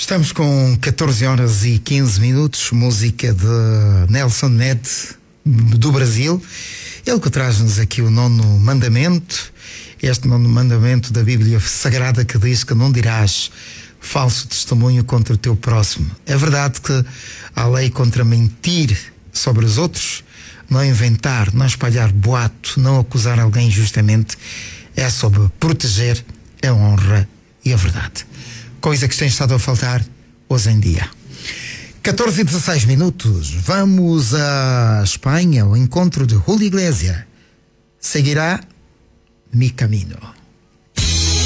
Estamos com 14 horas e 15 minutos, música de Nelson Ned, do Brasil. Ele que traz-nos aqui o 9º mandamento, este 9º mandamento da Bíblia Sagrada, que diz que não dirás falso testemunho contra o teu próximo. É verdade que há lei contra mentir sobre os outros, não inventar, não espalhar boato, não acusar alguém injustamente, é sobre proteger a honra e a verdade. Coisa que tem estado a faltar hoje em dia. 14 e 16 minutos. Vamos à Espanha, ao encontro de Julio Iglesias. Seguirá mi camino.